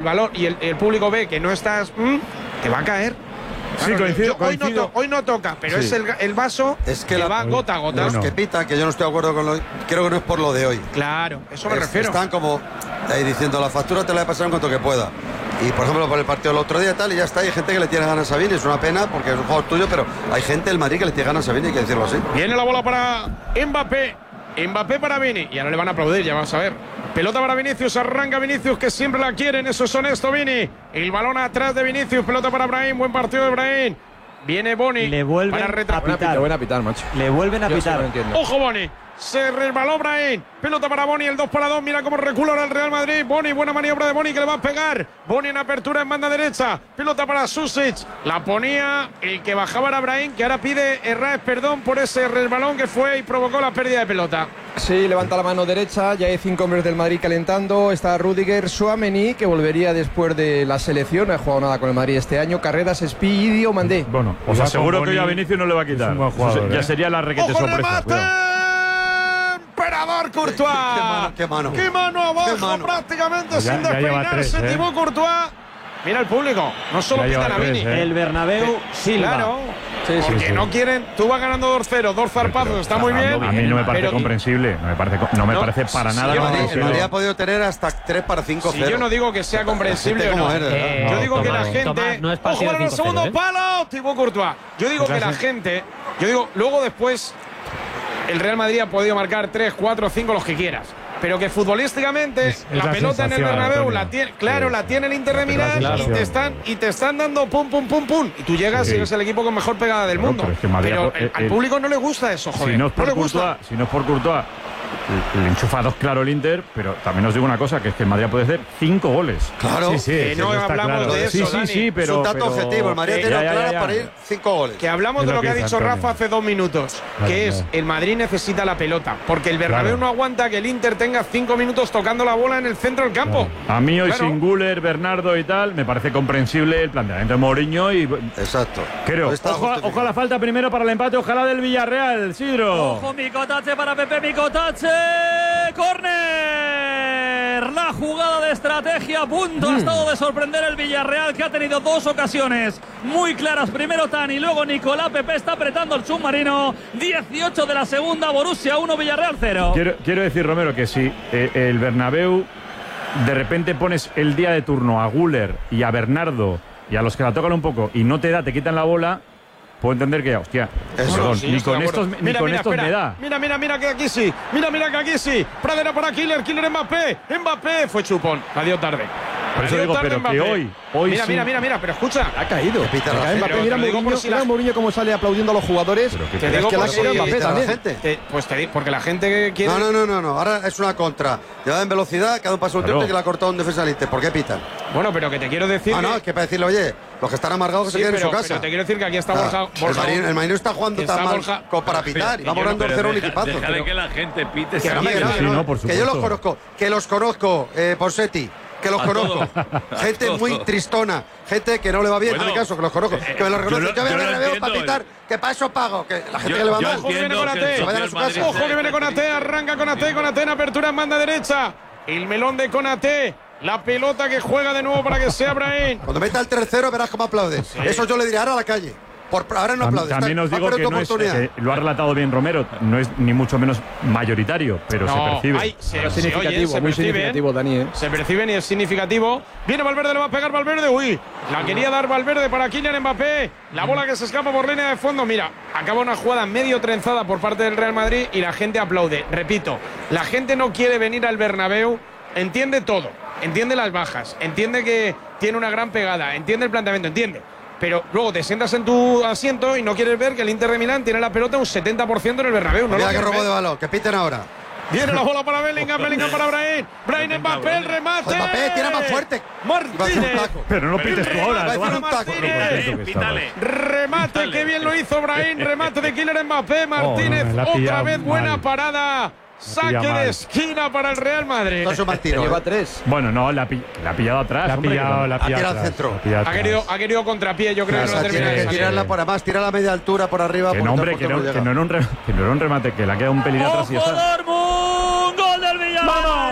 balón y el público ve que no estás, te va a caer. Sí, claro, coincido. Hoy no toca, pero es el vaso que va gota a gota. Los que pitan, que yo no estoy de acuerdo con lo. Creo que no es por lo de hoy. Claro, eso me refiero. Están como ahí diciendo, la factura te la he pasado en cuanto que pueda. Y por ejemplo, por el partido del otro día tal, y ya está. Hay gente que le tiene ganas a Vini, es una pena porque es un jugador tuyo, pero hay gente del Madrid que le tiene ganas a Vini, hay que decirlo así. Viene la bola para Mbappé. Mbappé para Vini. Y ahora le van a aplaudir, ya vamos a ver. Pelota para Vinicius, arranca Vinicius, que siempre la quieren, eso es honesto, Vini. El balón atrás de Vinicius, pelota para Brahim, buen partido de Brahim. Viene Boni. Le vuelven a pitar. Buena pitar, macho. Le vuelven a pitar. Ojo, Boni. Se resbaló Brahim. Pelota para Boni, el 2-2. Mira cómo recula ahora el Real Madrid. Boni, buena maniobra de Boni que le va a pegar. Boni en apertura en banda derecha. Pelota para Susic. La ponía el que bajaba era Brahim, que ahora pide Herrás perdón por ese resbalón que fue y provocó la pérdida de pelota. Sí, levanta la mano derecha. Ya hay 5 hombres del Madrid calentando. Está Rudiger, Tchouaméni, que volvería después de la selección. No ha jugado nada con el Madrid este año. Carreras, Espí y Dio Mandé. Bueno, os aseguro que hoy a Vinicius no le va a quitar. Jugador, ya sería la requete sorpresa. Emperador Courtois. Qué mano. Qué mano abajo, prácticamente sin despeinarse. Thibaut Courtois. Mira el público, no solo pitan a Vini. El Bernabéu, Silva. Claro. Porque no quieren. Tú vas ganando 2-0, 2 zarpazos, está muy bien. A mí no me parece comprensible. No me parece para nada. El Madrid ha podido tener hasta 3 para 5-0. Si yo no digo que sea comprensible o no. Yo digo que la gente. No es ¡ojo en el segundo palo! Thibaut Courtois. Yo digo que la gente. Yo digo, luego después. El Real Madrid ha podido marcar 3, 4, 5, los que quieras. Pero que futbolísticamente la pelota en el Bernabéu la tiene, la tiene el Inter de Milán y te están dando pum, pum, pum, pum. Y tú llegas y eres el equipo con mejor pegada del mundo. Pero al público no le gusta eso, joder. Si no es por Courtois, le enchufa 2 claro el Inter, pero también os digo una cosa, que es que el Madrid puede hacer 5 goles. Claro. No hablamos de eso, sí, pero es un dato objetivo. El Madrid tiene clara para ir 5 goles. Que hablamos de lo que ha dicho Rafa hace 2 minutos, que es el Madrid necesita la pelota, porque el Bernabéu no aguanta que el Inter tenga 5 minutos tocando la bola en el centro del campo. A mí hoy sin Güler, Bernardo y tal, me parece comprensible el planteamiento de Mourinho y… Exacto. Creo. Ojo a la falta primero para el empate, ojalá del Villarreal, Sidro. Ojo, Micotache para Pepe Micotache. ¡Córner! La jugada de estrategia a punto ha estado de sorprender el Villarreal, que ha tenido 2 ocasiones muy claras. Primero Tani, luego Nicolás. Pepe está apretando el submarino. 18 de la segunda, Borussia 1, Villarreal 0. Quiero decir, Romero, que si el Bernabéu de repente pones el día de turno a Güler y a Bernardo y a los que la tocan un poco y no te da, te quitan la bola… Puedo entender que, hostia, perdón, ni con estos me da. Mira que aquí sí. Mira que aquí sí. Pradera para Killer Mbappé. Mbappé fue chupón. La dio tarde. Por eso digo, pero Mbappé. Que hoy mira, pero escucha. Ha caído. Mbappé, mira Mourinho cómo sale aplaudiendo a los jugadores. Te digo que la quiere Mbappé también. Porque la gente quiere… No. Ahora es una contra. Llevada en velocidad, cada un paso un tiempo y que la ha cortado un defensa del Inter. ¿Por qué pitan? Bueno, pero que te quiero decir… No, es que para decirle, oye, los que están amargados que se queden en su casa. Pero te quiero decir que aquí está Borja. El Madrid no está jugando tan mal como para pitar. Y vamos ganando 0 un equipazo. Déjale que la gente pite. Que yo los conozco. Que los conozco, Ponseti. Que los conozco. Gente muy tristona. Gente que no le va bien, en mi caso, que los conozco. Que me los reconozco. Yo me reveo para pitar. Que para eso pago. Que la gente que le va mal. Ojo que viene con Ate. Ojo que viene con Ate. Arranca con Ate en apertura en banda derecha. El melón de Konaté. La pelota que juega de nuevo para que sea Brahim. Cuando meta el 3-0 verás cómo aplaude. Eso yo le diré ahora a la calle. Ahora no aplaude. También os digo que no es, lo ha relatado bien Romero, no es ni mucho menos mayoritario, pero se percibe. Muy significativo, Dani. Se percibe y es significativo. Viene Valverde, le va a pegar Valverde. Uy, la quería dar Valverde para Kylian Mbappé. La bola que se escapa por línea de fondo. Mira, acaba una jugada medio trenzada por parte del Real Madrid y la gente aplaude. Repito, la gente no quiere venir al Bernabéu. Entiende todo, entiende las bajas, entiende que tiene una gran pegada, entiende el planteamiento, entiende. Pero luego te sientas en tu asiento y no quieres ver que el Inter de Milán tiene la pelota un 70% en el Bernabéu. Mira que robo de balón, que piten ahora. Viene la bola para Bellingham para Brahim. Brahim Mbappé, el remate. Mbappé tira más fuerte. Martínez. Pero no pites tú ahora. Remate, qué bien lo hizo Brahim. Remate de Kylian Mbappé. Martínez, otra vez buena parada. Saque de esquina para el Real Madrid. Lleva 3. Bueno, no, la ha pillado atrás. La ha pillado al centro. Ha querido contrapié, yo creo que no termina de salir. Tirarla por abajo, tira la media altura por arriba. Que no, hombre, que no era un remate, que le ha quedado un pelín atrás y ya está. ¡Gol del Villarreal!